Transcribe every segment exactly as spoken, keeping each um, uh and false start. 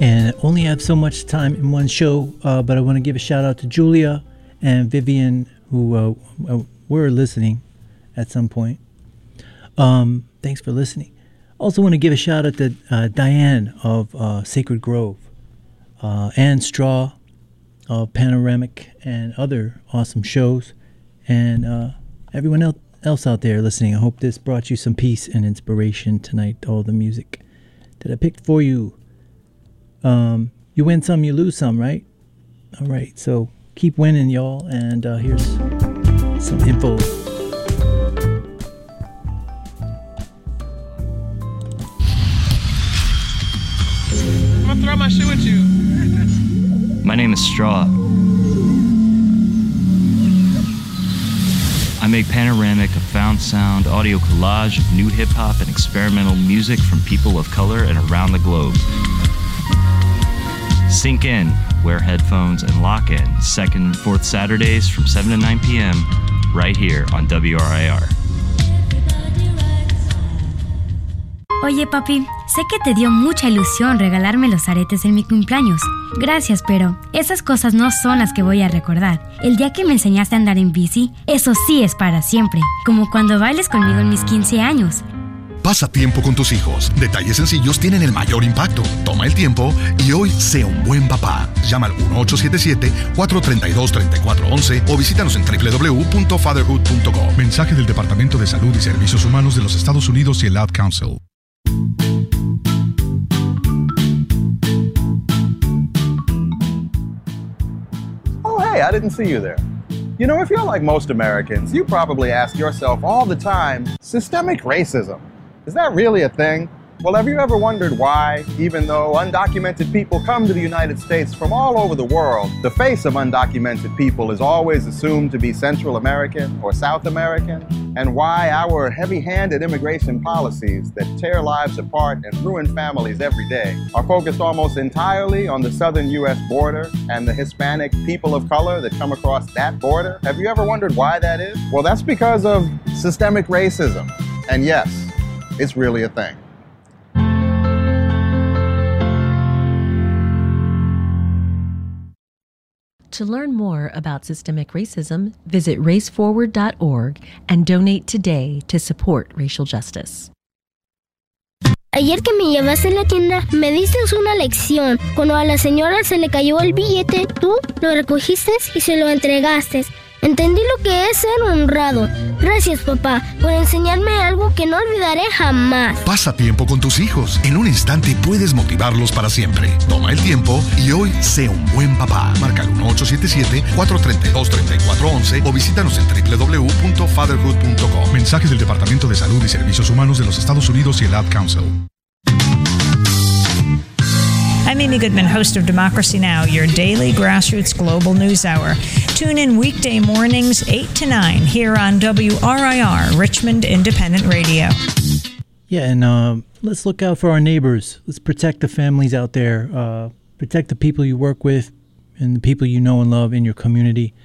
And I only have so much time in one show, uh, but I want to give a shout out to Julia and Vivian, who uh, were listening at some point. Um, thanks for listening. Also want to give a shout out to uh, Diane of uh, Sacred Grove, uh, Ann Straw of Panoramic, and other awesome shows, and uh, everyone else else out there listening. I hope this brought you some peace and inspiration tonight, all the music that I picked for you. Um, you win some, you lose some, right? All right, so keep winning, y'all, and uh, here's some info. I'm gonna throw my shoe at you. My name is Straw. I make Panoramic a found sound audio collage of new hip-hop and experimental music from people of color and around the globe. Sink in, wear headphones, and lock in second and fourth Saturdays from seven to nine p.m. right here on W R I R. Oye, papi, sé que te dio mucha ilusión regalarme los aretes en mi cumpleaños. Gracias, pero esas cosas no son las que voy a recordar. El día que me enseñaste a andar en bici, eso sí es para siempre. Como cuando bailes conmigo en mis quince años. Pasa tiempo con tus hijos. Detalles sencillos tienen el mayor impacto. Toma el tiempo y hoy sea un buen papá. Llama al uno ocho siete siete, cuatro tres dos, tres cuatro uno uno o visítanos en doble u doble u doble u punto fatherhood punto com. Mensaje del Departamento de Salud y Servicios Humanos de los Estados Unidos y el Ad Council. Oh, hey, I didn't see you there. You know, if you're like most Americans, you probably ask yourself all the time, systemic racism, is that really a thing? Well, have you ever wondered why, even though undocumented people come to the United States from all over the world, the face of undocumented people is always assumed to be Central American or South American? And why our heavy-handed immigration policies that tear lives apart and ruin families every day are focused almost entirely on the southern U S border and the Hispanic people of color that come across that border? Have you ever wondered why that is? Well, that's because of systemic racism. And yes, it's really a thing. To learn more about systemic racism, visit race forward dot org and donate today to support racial justice. Ayer que me llevaste a la tienda, me diste una lección. Cuando a la señora se le cayó el billete, tú lo recogiste y se lo entregaste. Entendí lo que es ser honrado. Gracias, papá, por enseñarme algo que no olvidaré jamás. Pasa tiempo con tus hijos. En un instante puedes motivarlos para siempre. Toma el tiempo y hoy sé un buen papá. Marca el uno ocho siete siete, cuatro tres dos, tres cuatro uno uno o visítanos en doble u doble u doble u punto fatherhood punto com. Mensaje del Departamento de Salud y Servicios Humanos de los Estados Unidos y el Ad Council. I'm Amy Goodman, host of Democracy Now!, your daily grassroots global news hour. Tune in weekday mornings, eight to nine, here on W R I R, Richmond Independent Radio. Yeah, and uh, let's look out for our neighbors. Let's protect the families out there. Uh, protect the people you work with and the people you know and love in your community.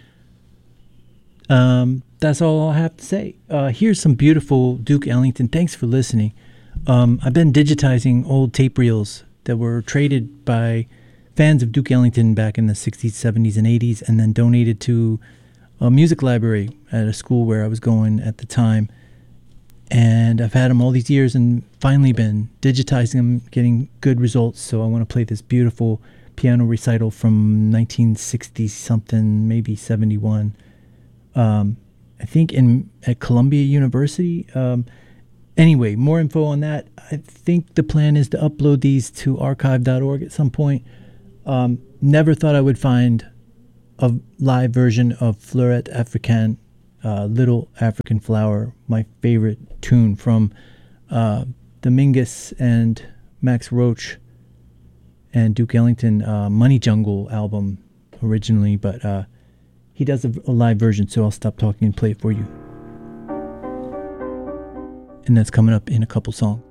Um, that's all I have to say. Uh, here's some beautiful Duke Ellington. Thanks for listening. Um, I've been digitizing old tape reels that were traded by fans of Duke Ellington back in the sixties, seventies, and eighties, and then donated to a music library at a school where I was going at the time. And I've had them all these years and finally been digitizing them, getting good results. So I want to play this beautiful piano recital from nineteen sixty-something, maybe seventy-one. Um, I think in at Columbia University. Um, Anyway, more info on that. I think the plan is to upload these to archive dot org at some point. Um, never thought I would find a live version of Fleurette Africaine, uh, Little African Flower, my favorite tune from uh, the Mingus and Max Roach and Duke Ellington uh, Money Jungle album originally, but uh, he does a, a live version, so I'll stop talking and play it for you. And that's coming up in a couple songs.